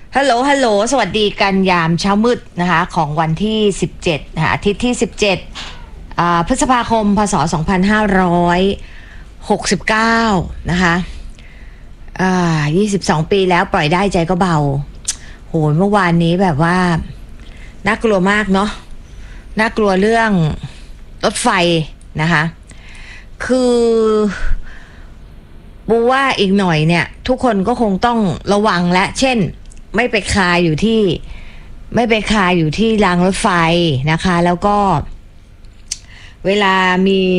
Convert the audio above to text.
ฮัลโหลฮัลโหลสวัสดีกันยามเช้ามืดนะคะของวันที่17นะคะอาทิตย์ที่17พฤษภาคมพศ2569นะคะ22 ปีแล้วปล่อยได้ใจก็เบาโหเมื่อวานนี้แบบว่าน่ากลัวมากเนาะน่ากลัวเรื่องรถไฟนะคะคือบูว่าอีกหน่อยเนี่ยทุกคนก็คงต้องระวังและเช่นไม่ไปคาอยู่ที่รางรถไฟนะคะแล้วก็เวลามี